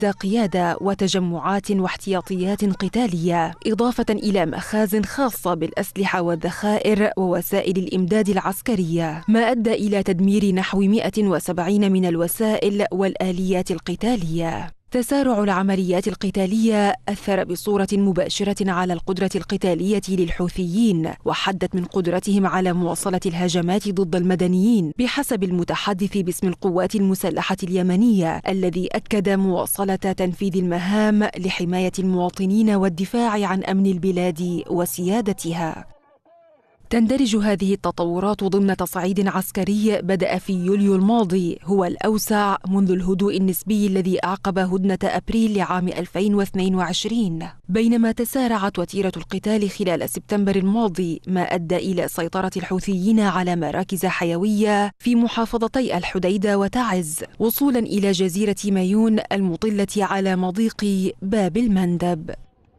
قيادة وتجمعات واحتياطيات قتالية، إضافة إلى مخازن خاصة بالأسلحة والذخائر ووسائل الإمداد العسكرية، ما أدى إلى تدمير نحو 170 من الوسائل والآليات القتالية. تسارع العمليات القتالية أثر بصورة مباشرة على القدرة القتالية للحوثيين، وحدت من قدرتهم على مواصلة الهجمات ضد المدنيين، بحسب المتحدث باسم القوات المسلحة اليمنية، الذي أكد مواصلة تنفيذ المهام لحماية المواطنين والدفاع عن أمن البلاد وسيادتها. تندرج هذه التطورات ضمن تصعيد عسكري بدأ في يوليو الماضي، هو الأوسع منذ الهدوء النسبي الذي أعقب هدنة أبريل لعام 2022، بينما تسارعت وتيرة القتال خلال سبتمبر الماضي، ما أدى إلى سيطرة الحوثيين على مراكز حيوية في محافظتي الحديدة وتعز، وصولا إلى جزيرة مايون المطلة على مضيق باب المندب.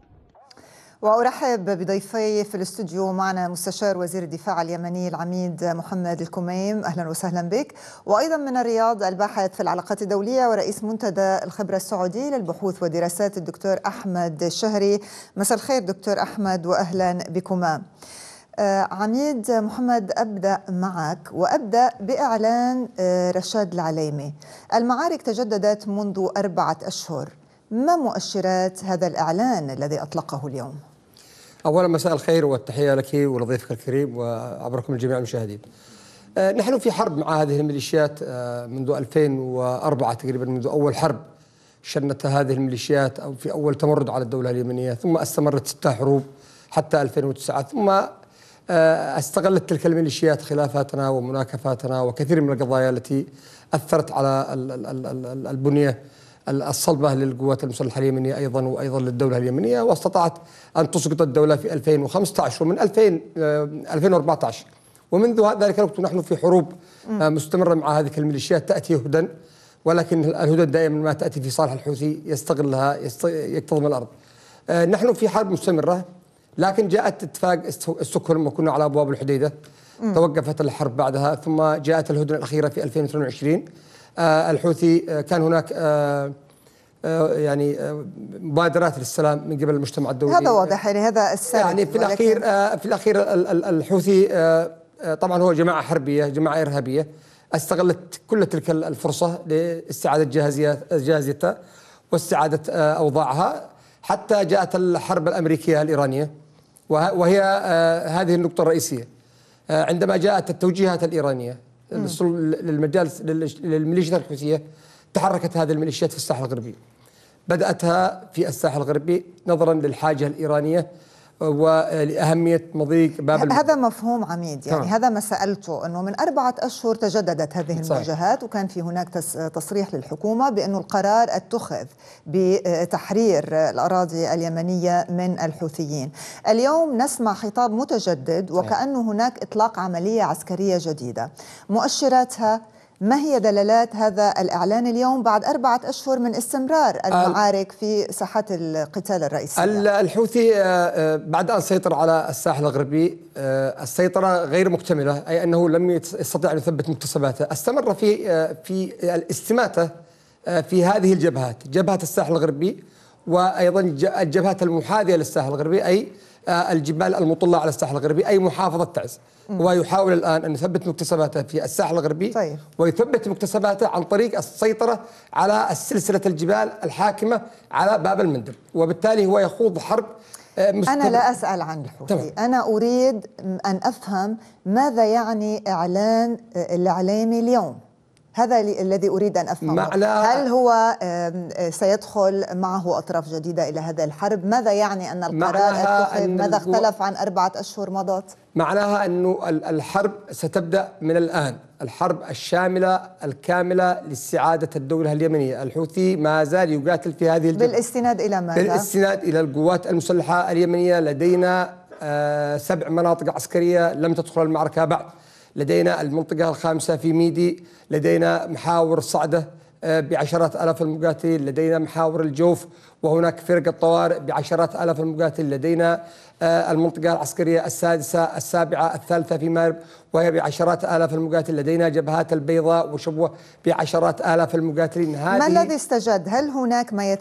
وأرحب بضيفي في الاستوديو. معنا مستشار وزير الدفاع اليمني العميد محمد الكميم، أهلا وسهلا بك. وأيضا من الرياض الباحث في العلاقات الدولية ورئيس منتدى الخبرة السعودي للبحوث ودراسات الدكتور أحمد الشهري. مساء الخير دكتور أحمد وأهلا بكما. عميد محمد، أبدأ معك وأبدأ بإعلان رشاد العليمي. المعارك تجددت منذ 4 أشهر، ما مؤشرات هذا الإعلان الذي أطلقه اليوم؟ أولا مساء الخير والتحية لك ولضيفك الكريم وعبركم الجميع المشاهدين. نحن في حرب مع هذه الميليشيات منذ 2004 تقريبا، منذ أول حرب شنت هذه الميليشيات أو في أول تمرد على الدولة اليمنية، ثم استمرت 6 حروب حتى 2009، ثم استغلت تلك الميليشيات خلافاتنا ومناكفاتنا وكثير من القضايا التي أثرت على البنية الصلبة للقوات المسلحة اليمنية أيضا وأيضا للدولة اليمنية، واستطاعت أن تسقط الدولة في 2015 ومن 2014. ومنذ ذلك الوقت نحن في حروب مستمرة مع هذه الميليشيات تأتي هدى، ولكن الهدى دائما ما تأتي في صالح الحوثي يستغلها يكتظم الأرض. نحن في حرب مستمرة، لكن جاءت اتفاق ستوكهولم وكنا على أبواب الحديدة، توقفت الحرب بعدها، ثم جاءت الهدنة الأخيرة في 2022. الحوثي كان هناك يعني مبادرات للسلام من قبل المجتمع الدولي، هذا واضح، يعني هذا السبب. يعني في الأخير الحوثي طبعا هو جماعة حربية، جماعة إرهابية، استغلت كل تلك الفرصة لاستعادة جاهزيتها واستعادة أوضاعها، حتى جاءت الحرب الأمريكية الإيرانية، وهي هذه النقطة الرئيسية. عندما جاءت التوجيهات الإيرانية للميليشيات الحوثية، تحركت هذه الميليشيات في الساحل الغربي. بدأتها في الساحل الغربي نظرا للحاجة الإيرانية ولأهمية مضيق باب هذا مفهوم عميد، يعني هذا ما سألته، أنه من 4 أشهر تجددت هذه المواجهات، وكان في هناك تصريح للحكومة بأنه القرار اتخذ بتحرير الأراضي اليمنية من الحوثيين. اليوم نسمع خطاب متجدد وكأنه هناك إطلاق عملية عسكرية جديدة، مؤشراتها ما هي دلالات هذا الإعلان اليوم بعد 4 أشهر من استمرار المعارك في ساحات القتال الرئيسية؟ الحوثي بعد أن سيطر على الساحل الغربي السيطرة غير مكتملة، أي أنه لم يستطيع أن يثبت مكتسباته. استمر في الاستماتة في هذه الجبهات، جبهة الساحل الغربي وأيضا الجبهات المحاذية للساحل الغربي، أي الجبال المطلة على الساحل الغربي، أي محافظة تعز. ويحاول الآن أن يثبت مكتسباته في الساحل الغربي. طيب. ويثبت مكتسباته عن طريق السيطرة على السلسلة الجبال الحاكمة على باب المندب، وبالتالي هو يخوض حرب أنا لا أسأل عن الحوثي، أنا أريد أن أفهم ماذا يعني إعلان العليمي اليوم. هذا الذي أريد أن أفهمه. هل هو سيدخل معه أطراف جديدة إلى هذا الحرب؟ ماذا يعني أن القرار اتخذ؟ ماذا اختلف عن 4 أشهر مضت؟ معناها أنه الحرب ستبدأ من الآن، الحرب الشاملة الكاملة لاستعادة الدولة اليمنية. الحوثي ما زال يقاتل في هذه الجبهة. بالاستناد إلى ماذا؟ بالاستناد إلى القوات المسلحة اليمنية. لدينا 7 مناطق عسكرية لم تدخل المعركة بعد. لدينا المنطقة الخامسة في ميدي، لدينا محاور صعدة بعشرات آلاف المقاتلين، لدينا محاور الجوف وهناك فرق الطوارئ بعشرات آلاف المقاتلين، لدينا المنطقة العسكرية السادسة السابعة الثالثة في مارب وهي بعشرات آلاف المقاتلين، لدينا جبهات البيضاء وشبوة بعشرات آلاف المقاتلين. ما الذي استجد؟ هل هناك ما